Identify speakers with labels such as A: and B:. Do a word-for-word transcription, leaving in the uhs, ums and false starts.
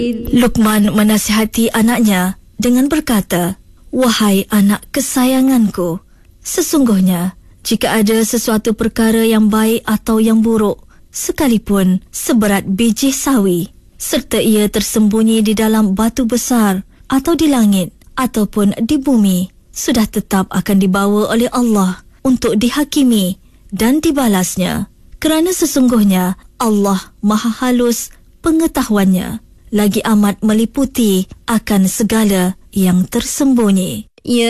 A: Luqman menasihati anaknya dengan berkata, "Wahai anak kesayanganku, sesungguhnya jika ada sesuatu perkara yang baik atau yang buruk, sekalipun seberat biji sawi, serta ia tersembunyi di dalam batu besar atau di langit ataupun di bumi, sudah tetap akan dibawa oleh Allah untuk dihakimi dan dibalasnya. Kerana sesungguhnya Allah Maha Halus pengetahuannya, lagi amat meliputi akan segala yang tersembunyi."
B: Ya